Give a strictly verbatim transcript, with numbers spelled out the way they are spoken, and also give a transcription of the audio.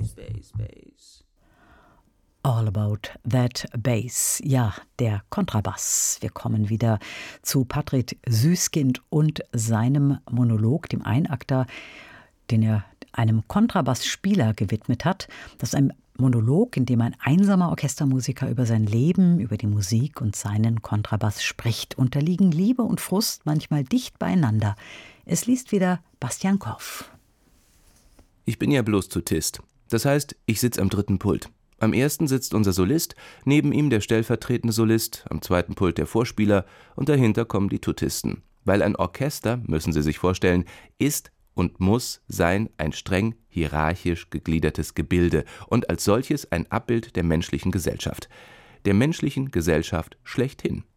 bass, bass, bass. All About That Bass, ja, der Kontrabass. Wir kommen wieder zu Patrick Süskind und seinem Monolog, dem Einakter, den er einem Kontrabassspieler gewidmet hat. Das ist ein Monolog, in dem ein einsamer Orchestermusiker über sein Leben, über die Musik und seinen Kontrabass spricht. Und da liegen Liebe und Frust manchmal dicht beieinander. Es liest wieder Bastian Korff. Ich bin ja bloß Tutist. Das heißt, ich sitze am dritten Pult. Am ersten sitzt unser Solist, neben ihm der stellvertretende Solist, am zweiten Pult der Vorspieler und dahinter kommen die Tutisten. Weil ein Orchester, müssen Sie sich vorstellen, ist und muss sein ein streng hierarchisch gegliedertes Gebilde und als solches ein Abbild der menschlichen Gesellschaft. Der menschlichen Gesellschaft schlechthin.